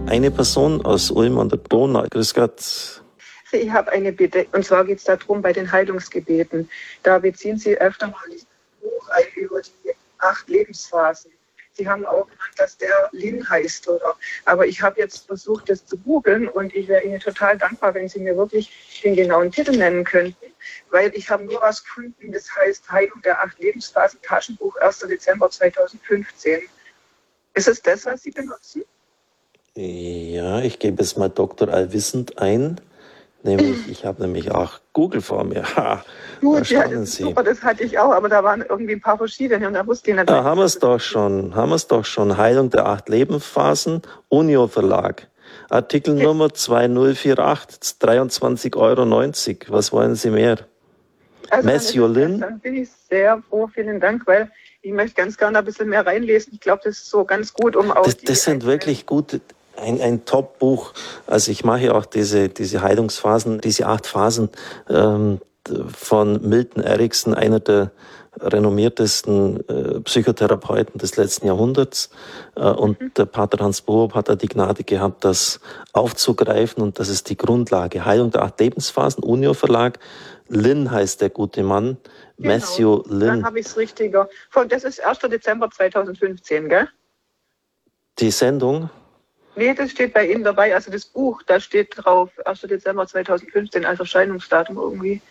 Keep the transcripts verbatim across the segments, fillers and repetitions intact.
eine Person aus Ulm an der Donau. Grüß Gott. Ich habe eine Bitte, und zwar geht es darum, bei den Heilungsgebeten. Da beziehen Sie öfter mal dieses Buch ein über die acht Lebensphasen. Sie haben auch genannt, dass der Lin heißt, oder? Aber ich habe jetzt versucht, das zu googeln, und ich wäre Ihnen total dankbar, wenn Sie mir wirklich den genauen Titel nennen könnten, weil ich habe nur was gefunden, das heißt Heilung der acht Lebensphasen, Taschenbuch erster Dezember zweitausendfünfzehn. Ist es das, was Sie benutzen? Ja, ich gebe es mal Doktor Allwissend ein. Nämlich, ich habe nämlich auch Google vor mir. Ha, Gut, ja, das ist super, das hatte ich auch, aber da waren irgendwie ein paar verschiedene und da wusste ich nicht. Da haben wir es doch schon, haben wir es doch schon. Heilung der acht Lebensphasen, Unio Verlag. Artikelnummer okay. zwei null vier acht, dreiundzwanzig Euro neunzig. Was wollen Sie mehr? Also Matthew Lin. Dann bin ich sehr froh, vielen Dank, weil ich möchte ganz gerne ein bisschen mehr reinlesen. Ich glaube, das ist so ganz gut, um auch Das, das sind wirklich gute... Ein, ein Top-Buch. Also ich mache ja auch diese, diese Heilungsphasen, diese acht Phasen ähm, von Milton Erickson, einer der renommiertesten äh, Psychotherapeuten des letzten Jahrhunderts. Äh, und mhm. der Pater Hans Boop hat da die Gnade gehabt, das aufzugreifen, und das ist die Grundlage. Heilung der acht Lebensphasen, Unio Verlag. Lin heißt der gute Mann. Genau. Matthew Lin. Dann habe ich es richtiger. Das ist erster Dezember zweitausendfünfzehn, gell? Die Sendung? Nee, das steht bei Ihnen dabei. Also das Buch, da steht drauf, erster Dezember zweitausendfünfzehn als Erscheinungsdatum irgendwie.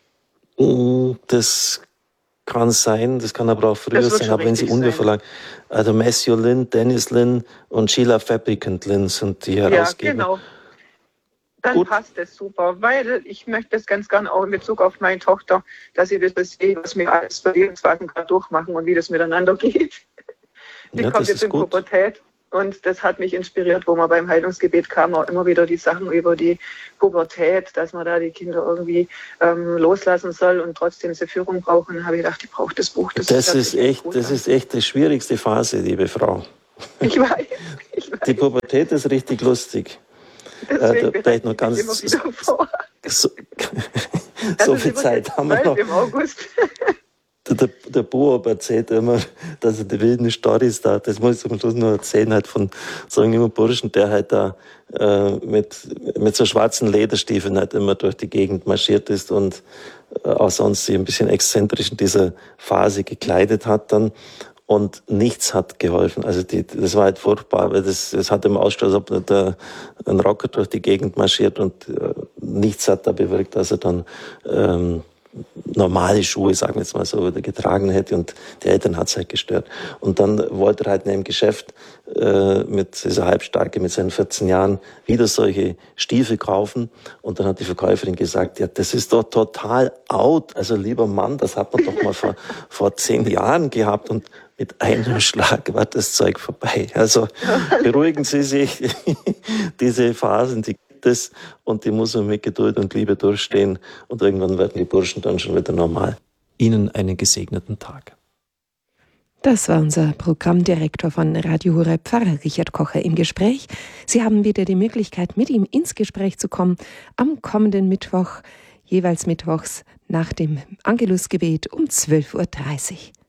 Das kann sein, das kann aber auch früher sein, aber wenn Sie Unio Verlag, also Matthew Lin, Dennis Lin und Sheila Fabricant Lin sind die Herausgeber. Ja, genau. Dann Gut. Passt das super, weil ich möchte das ganz gern auch in Bezug auf meine Tochter, dass sie das sehen, was wir alles für Lebensphasen gerade durchmachen und wie das miteinander geht. Die ja, kommt jetzt in gut. Pubertät. Und das hat mich inspiriert, wo man beim Heilungsgebet kam, auch immer wieder die Sachen über die Pubertät, dass man da die Kinder irgendwie ähm, loslassen soll und trotzdem diese Führung brauchen. Und dann habe ich gedacht, ich brauche das Buch. Das, das, ist echt, das ist echt die schwierigste Phase, liebe Frau. Ich weiß. Ich weiß. Die Pubertät ist richtig lustig. Deswegen äh, vielleicht noch ganz immer wieder vor. So, so viel Zeit haben wir noch. Im August. Der, der Boab erzählt immer, dass er die wilden Storys da, das muss ich am Schluss noch erzählen, halt von so einem jungen Burschen, der halt da äh, mit, mit so schwarzen Lederstiefeln halt immer durch die Gegend marschiert ist und äh, auch sonst sich ein bisschen exzentrisch in dieser Phase gekleidet hat dann. Und nichts hat geholfen. Also die, das war halt furchtbar, weil das, das hat im Ausschluss, als ob der, ein Rocker durch die Gegend marschiert, und äh, nichts hat da bewirkt, dass er dann ähm, normale Schuhe, sagen wir jetzt mal so, oder getragen hätte, und die Eltern hat es halt gestört. Und dann wollte er halt in einem Geschäft äh, mit dieser Halbstarke, mit seinen vierzehn Jahren, wieder solche Stiefel kaufen, und dann hat die Verkäuferin gesagt, ja, das ist doch total out, also lieber Mann, das hat man doch mal vor, vor zehn Jahren gehabt, und mit einem Schlag war das Zeug vorbei. Also beruhigen Sie sich, diese Phasen, die das, und die muss man mit Geduld und Liebe durchstehen, und irgendwann werden die Burschen dann schon wieder normal. Ihnen einen gesegneten Tag. Das war unser Programmdirektor von Radio Horeb, Pfarrer Richard Kocher, im Gespräch. Sie haben wieder die Möglichkeit, mit ihm ins Gespräch zu kommen am kommenden Mittwoch, jeweils mittwochs nach dem Angelusgebet um zwölf Uhr dreißig.